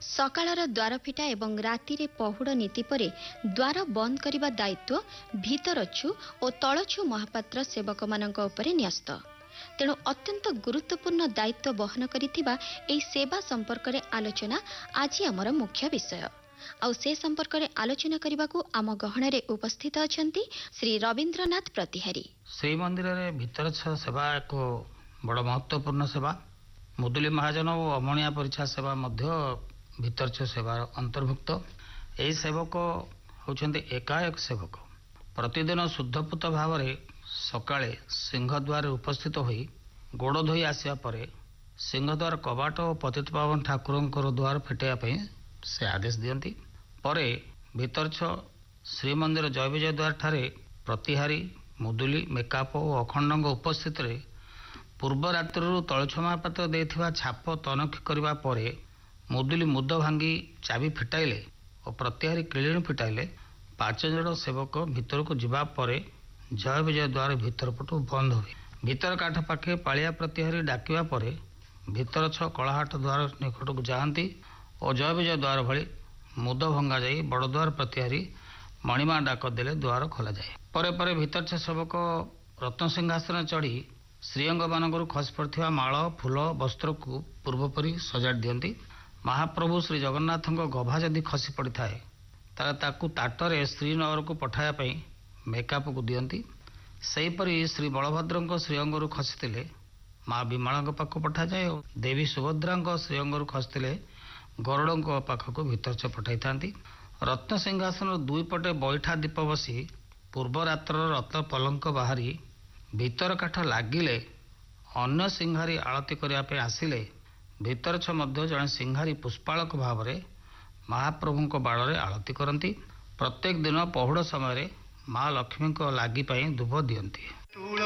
सकाळर द्वार फिटा एवं रातिरे पहुड़ नीति परे द्वार बंद करिबा दायित्व भितरछु और तळछु महापात्र सेवक मानक उपरे न्यस्त। तेणु अत्यंत गुरुत्वपूर्ण दायित्व बहन करिथिबा एई सेवा संपर्क रे आलोचना आज आमर मुख्य विषय। आउ से संपर्क रे आलोचना करबाकू आम गहण रे उपस्थित अछंती श्री रविंद्रनाथ प्रतिहारी। श्री मंदिर रे भितर सेवा एक बड़ महत्वपूर्ण सेवा। मुदुली महाजन और अमणिया परीक्षा सेवा मध्य भितर सेवा अंतर्भुक्त। यही सेवक होउछन्ते एकाएक सेवक प्रतिदिन शुद्धपूत भाव में सकाळे सिंहद्वार उपस्थित होई गोड़ धोई आसिया परे सिंहद्वार कबाट और पतितपावन ठाकुरंकर द्वार फिटाइबा से आदेश दियंती। परे भितर श्रीमंदिर जय विजय द्वार ठारे प्रतिहारी मुदुली मेकाप और अखंड उपस्थित रे पूर्व रात्रि तलछमापात्र देथिबा छाप तनखी करबा परे मुदुली मुद भांगी चाबी फिटाइले और प्रतिहारी किलिणी फिटाइले। 5 जन सेवक भितर को जिबा परे जय विजय द्वार भितर पटु बंद हुए। भितर काठ पाखे पालिया प्रतिहारी डाकिबा परे भितर कलाहाट द्वार निकट को जाती और जय विजय द्वार भली मुद भंगा जाई बड़ द्वार प्रतिहारी मणिमा डाक देले द्वार खोला जाए। परे परे भितर सेवक रत्न सिंहासन चढ़ी श्रीअंग मानक खसी पड़ता माल फूल वस्त्र को पूर्वपरी सजाड़ दियंती। महाप्रभु श्री जगन्नाथ गभा जदि खसी पड़ी थाए ताकू ताटरे श्रीनगर को पठाया मेकअप को दियंती। सेहीपरि श्री बलभद्र श्रीअंग खसी माँ विमला पाख पठा जाए और देवी सुभद्रा श्रीअंग खसी गरुड़ पाखक भीतर से पठाई था। रत्न सिंहासन दुई पटे बैठा दीप बसी पूर्व रात्र रत्न पलंक बाहरी भीतर काठ लागिले अन्य सिंहारी आलती करने आसिले भितर मध्य जड़े सिंहारी पुष्पालक भाव में महाप्रभु बाड़े आलती करती। प्रत्येक दिन पहुड़ समय माँ लक्ष्मी लगी दुब दियंती।